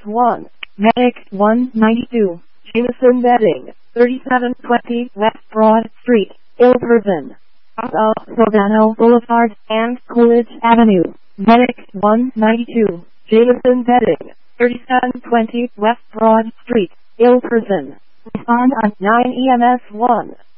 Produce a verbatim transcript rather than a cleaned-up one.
one. Medic one ninety-two. Jameson Bedding, thirty-seven twenty West Broad Street, Ilperson. Of Rodano Boulevard and Coolidge Avenue. Medic one ninety-two. Jameson Bedding, thirty-seven twenty West Broad Street, Ilperson. Respond on nine E M S one.